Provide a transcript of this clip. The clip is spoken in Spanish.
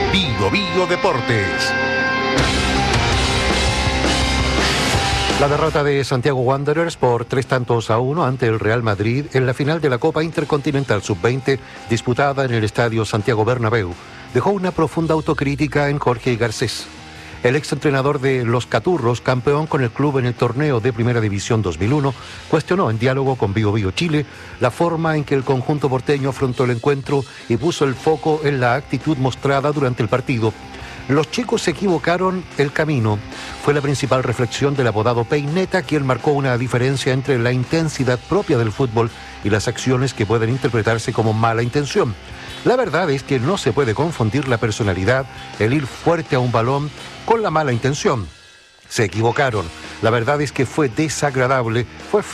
Bio Bio Deportes. La derrota de Santiago Wanderers por 3-1 ante el Real Madrid en la final de la Copa Intercontinental Sub-20 disputada en el Estadio Santiago Bernabéu dejó una profunda autocrítica en Jorge Garcés. El exentrenador de Los Caturros, campeón con el club en el torneo de Primera División 2001, cuestionó en diálogo con Bio Bio Chile la forma en que el conjunto porteño afrontó el encuentro y puso el foco en la actitud mostrada durante el partido. Los chicos se equivocaron el camino. Fue la principal reflexión del apodado Peineta, quien marcó una diferencia entre la intensidad propia del fútbol y las acciones que pueden interpretarse como mala intención. La verdad es que no se puede confundir la personalidad, el ir fuerte a un balón, con la mala intención. Se equivocaron. La verdad es que fue desagradable, fue